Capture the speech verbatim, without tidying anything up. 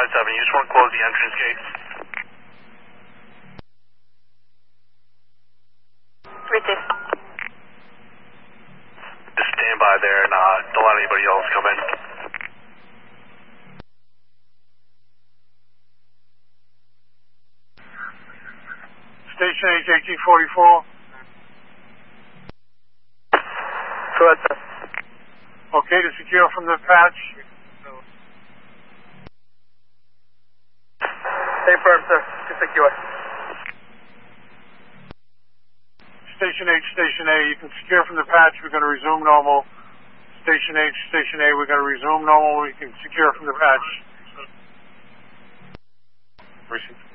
seven, you just want to close the entrance gate. Richard. Just stand by there and uh, don't let anybody else come in. Station H H E forty-four. Go ahead, sir. Okay to secure from the patch. Stay firm, sir. To secure. Station H, Station A, you can secure from the patch. We're going to resume normal. Station H, Station A, we're going to resume normal. We can secure from the patch. Receive.